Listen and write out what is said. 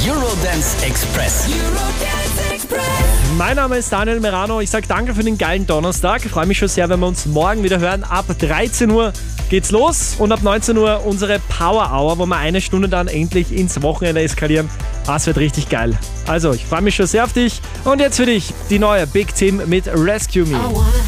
Eurodance Express. Mein Name ist Daniel Merano. Ich sage danke für den geilen Donnerstag. Ich freue mich schon sehr, wenn wir uns morgen wieder hören. Ab 13 Uhr geht's los und ab 19 Uhr unsere Power Hour, wo wir eine Stunde dann endlich ins Wochenende eskalieren. Das wird richtig geil. Also, ich freue mich schon sehr auf dich. Und jetzt für dich die neue Big Team mit Rescue Me.